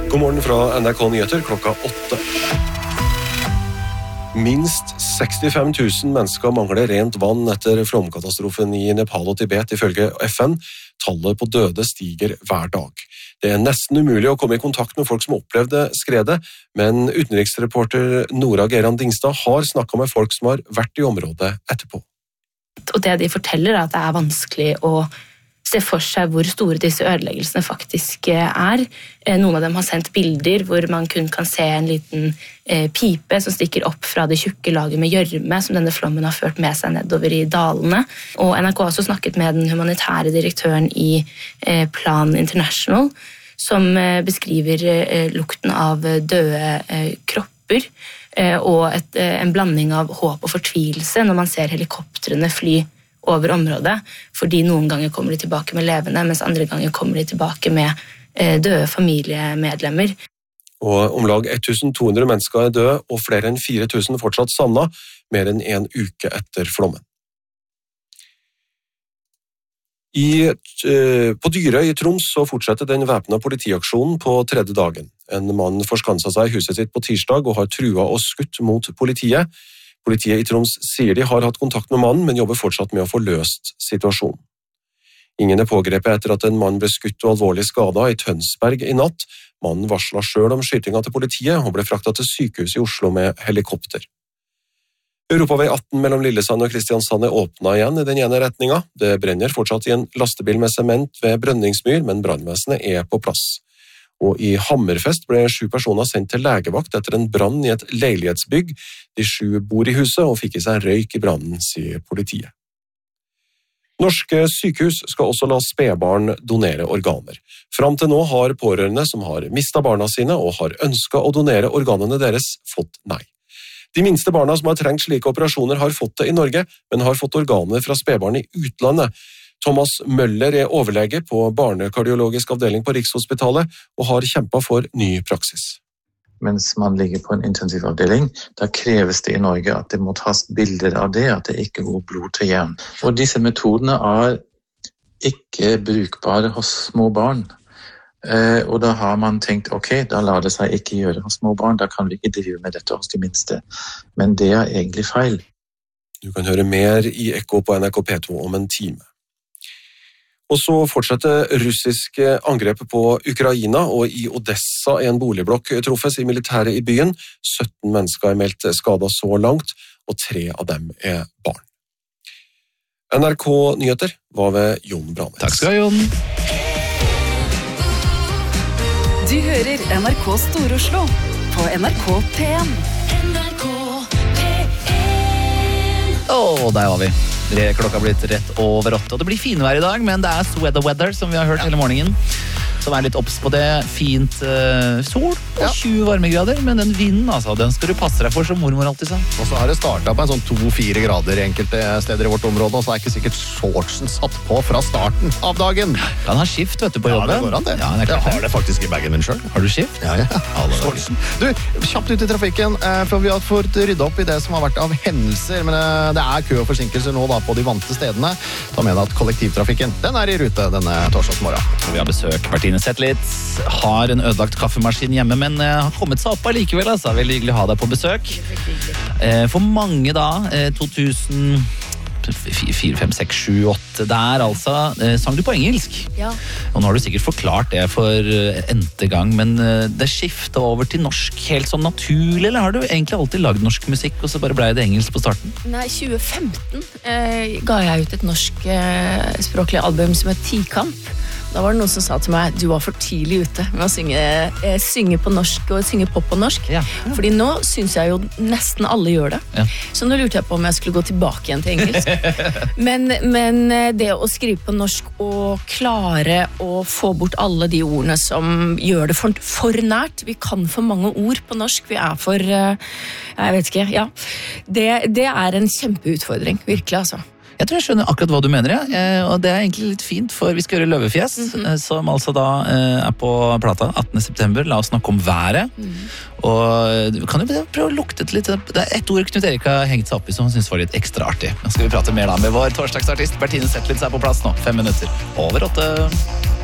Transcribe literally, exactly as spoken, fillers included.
God morgen fra N R K Nyheter klokka åtte. Minst sekstifem tusen mennesker mangler rent vann etter flomkatastrofen i Nepal og Tibet, ifølge F N. Tallet på døde stiger hver dag. Det er nesten umulig å komme i kontakt med folk som opplevde skredet, men utenriksreporter Nora Geran Dingstad har snakket med folk som har vært i området etterpå. Og det de forteller er at det er vanskelig å se for seg hvor store disse ødeleggelsene faktisk er. Noen av dem har sendt bilder hvor man kun kan se en liten pipe som stikker opp fra det tjukke laget med gjørme som denne flommen har ført med seg nedover i dalene. Og N R K har også snakket med den humanitære direktøren i Plan International, som beskriver lukten av døde kropper og et, en blanding av håp og fortvilelse når man ser helikoptrene fly over området, fordi noen ganger kommer de tilbake med levende, mens andre ganger kommer de tilbake med eh, døde familiemedlemmer. Og om lag tolv hundre mennesker er døde, og flere enn fire tusen fortsatt savnet, mer enn en uke etter flommen. I, eh, på Dyrøy i Troms så fortsetter den væpnede politiaksjonen på tredje dagen. En mann forskanset seg i huset sitt på tirsdag og har trua og skutt mot politiet. Politiet i Troms sier de har hatt kontakt med mannen, men jobber fortsatt med å få løst situasjonen. Ingen er pågrepet etter at en mann ble skutt og alvorlig skadet i Tønsberg i natt. Mannen varslet selv om skytingen til politiet og ble fraktet til sykehus i Oslo med helikopter. Europavei atten mellom Lillesand og Kristiansand er åpnet igjen i den ene retningen. Det brenner fortsatt i en lastebil med sement ved Brønningsmyr, men brannvesenet er på plass. Og i Hammerfest ble sju personer sendt til legevakt etter en brann i et leilighetsbygg. De sju bor i huset og fikk i seg røyk i brannen, sier politiet. Norske sykehus skal også la spedbarn donere organer. Fram til nå har pårørende som har mistet barna sine og har ønsket å donere organene deres, fått nei. De minste barna som har trengt slike operasjoner har fått det i Norge, men har fått organer fra spedbarn i utlandet. Thomas Møller er overlege på barnekardiologisk avdeling på Rikshospitalet og har kjempet for ny praksis. Mens man ligger på en intensivavdeling, da kreves det i Norge at det må tas bilder av det, at det ikke går blod til hjem. Og disse metodene er ikke brukbare hos små barn. Eh, og da har man tenkt, ok, da lar det seg ikke gjøre hos små barn, da kan vi ikke drive med dette hos de minste. Men det er egentlig feil. Du kan høre mer i Ekko på N R K P to om en time. Og så fortsetter russiske angrep på Ukraina, og i Odessa er en boligblokk truffes i militæret i byen. sytten mennesker er meldt skadet så langt, og tre av dem er barn. N R K Nyheter var ved Jon Branes. Takk skal du, Jon. Du hører N R K Stor-Oslo på N R K P en. N R K P en. Åh, der var vi. Klokka har blitt rett over åtte, og det blir finvær i dag, men det er sweater weather, som vi har hørt hele morgenen. Så vær litt obs på det. Fint uh, sol og ja. tjue varmegrader, men den vinden, altså, den skal du passe deg for, som mormor alltid sa. Og så har det startet på en sånn to til fire grader i enkelte steder i vårt område, og så er ikke sikkert shortsen satt på fra starten av dagen. Kan ha skift, vet du, på jobben. Ja, det går an det. Ja, det jeg har det faktisk i bagen min selv. Har du skift? Ja, ja. Shortsen. Du, kjapt ut i trafikken, for vi har fått rydde opp i det som har vært av hendelser, men det er kø og forsinkelser nå da på de vante stedene. Da mener jeg at kollektivtrafikken, den er i rute denne torsdagsmorgen. Vi har besøk, Bertine Zetlitz har en ødelagt kaffemaskin hjemme, men har kommet seg opp allikevel, altså. Veldig hyggelig å ha deg på besøk. For mange da, to tusen fire, fem, seks, sju, åtte der altså, sang du på engelsk. Ja. Og nå har du sikkert forklart det for n-te gang, men det skiftet over til norsk helt sånn naturlig, eller har du egentlig alltid lagd norsk musikk, og så bare ble det engelsk på starten? Nei, tjue femten eh, ga jeg ut et norsk eh, språklig album som het Tikamp. Da var det noen som sa til meg, du var for tidlig ute med å synge, eh, synge på norsk og synge pop på norsk. Ja. Fordi nå synes jeg jo nesten alle gjør det. Ja. Så nå lurte jeg på om jeg skulle gå tilbake igjen til engelsk. men, men det å skrive på norsk og klare å få bort alle de ordene som gjør det for, for nært. Vi kan for mange ord på norsk. Vi er for, eh, jeg vet ikke, ja. Det, det er en kjempeutfordring, virkelig altså. Jeg tror jeg skjønner akkurat hva du mener, ja. eh, og det er egentlig litt fint, for vi skal gjøre Løvefjes, mm-hmm. eh, som altså da eh, er på plata attende september. La oss snakke om været. Mm. Og du kan jo prøve å lukte til litt. Det er ett ord Knut Erik har hengt seg opp i som han synes var litt ekstra artig. Nå skal vi prate mer da med vår torsdagsartist. Bertine Zetlitz er på plass nå, fem minutter over åtte.